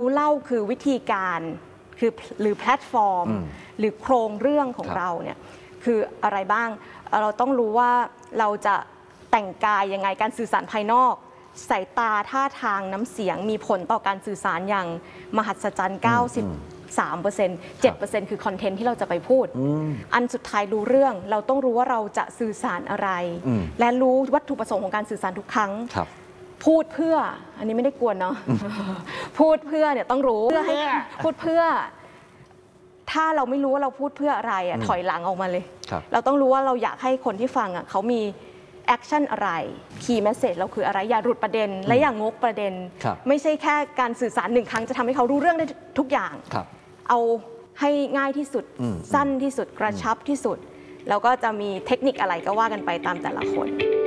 เล่าคือวิธีการคือหรือแพลตฟอร์มหรือโครงเรื่องของเราเนี่ยคืออะไรบ้างเราต้องรู้ว่าเราจะแต่งกายยังไงการสื่อสารภายนอกสายตาท่าทางน้ำเสียงมีผลต่อการสื่อสารอย่างมหัศจรรย์93% 7% คือคอนเทนต์ที่เราจะไปพูดอันสุดท้ายรู้เรื่องเราต้องรู้ว่าเราจะสื่อสารอะไรและรู้วัตถุประสงค์ของการสื่อสารทุกครั้งพูดเพื่ออันนี้ไม่ได้กวนเนาะพูดเพื่อเนี่ยต้องรู้เพื่อให้พูดเพื่อถ้าเราไม่รู้ว่าเราพูดเพื่ออะไรถอยหลังออกมาเลยเราต้องรู้ว่าเราอยากให้คนที่ฟังเขามีแอคชั่นอะไรคีย์แมสเสจเราคืออะไรอย่าหลุดประเด็นและอย่างงกประเด็นไม่ใช่แค่การสื่อสาร1 ครั้งจะทำให้เขารู้เรื่องได้ทุกอย่างเอาให้ง่ายที่สุดสั้นที่สุดกระชับที่สุดแล้วก็จะมีเทคนิคอะไรก็ว่ากันไปตามแต่ละคน